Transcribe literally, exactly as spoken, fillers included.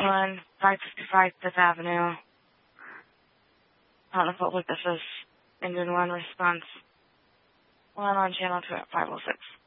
one, five fifty-five Fifth Avenue. I don't know what, what this is. Engine one response. One on channel two at five oh six.